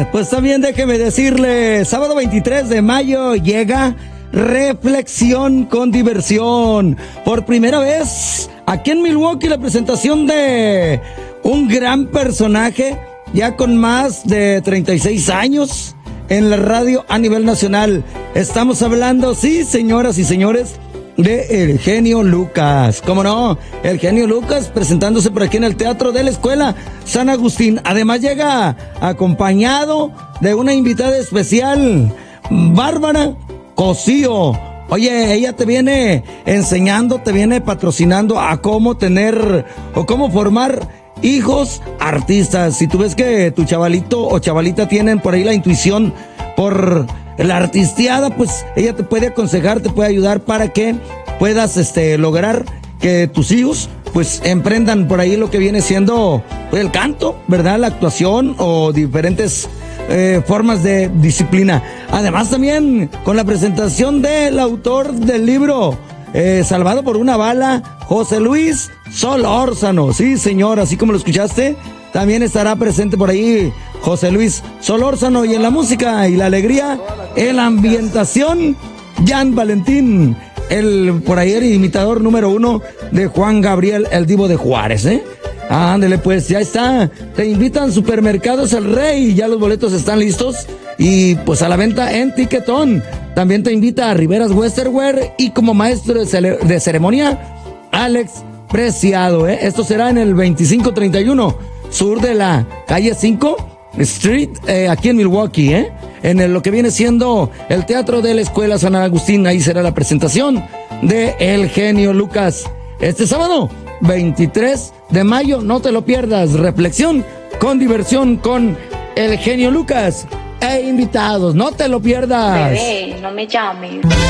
Pues también déjeme decirle, sábado 23 de mayo llega Reflexión con Diversión. Por primera vez aquí en Milwaukee, la presentación de un gran personaje, ya con más de 36 años en la radio a nivel nacional. Estamos hablando, sí, señoras y señores, de el genio Lucas. ¿Cómo no? El genio Lucas presentándose por aquí en el Teatro de la Escuela San Agustín. Además llega acompañado de una invitada especial, Bárbara Cosío. Oye, ella te viene enseñando, te viene patrocinando a cómo tener o cómo formar hijos artistas. Si tú ves que tu chavalito o chavalita tienen por ahí la intuición por la artisteada, pues ella te puede aconsejar, te puede ayudar para que puedas lograr que tus hijos pues emprendan por ahí lo que viene siendo pues, el canto, ¿verdad? La actuación o diferentes formas de disciplina. Además también con la presentación del autor del libro Salvado por una bala, José Luis Solórzano. Sí, señor, así como lo escuchaste, también estará presente por ahí José Luis Solórzano. Y en la música y la alegría, en la ambientación, Jan Valentín, por ahí el imitador número 1 de Juan Gabriel, el Divo de Juárez, Ándele, pues, ya está. Te invitan Supermercados El Rey. Ya los boletos están listos. Y pues a la venta en Tiquetón. También te invita a Riveras Western Wear. Y como maestro de ceremonia, Alex Preciado. Esto será en el 2531 sur de la calle 5 Street, aquí en Milwaukee. En lo que viene siendo el Teatro de la Escuela San Agustín. Ahí será la presentación de El Genio Lucas. Este sábado 23 de mayo, no te lo pierdas. Reflexión con Diversión con El Genio Lucas e invitados, no te lo pierdas. Bebé, no me llames.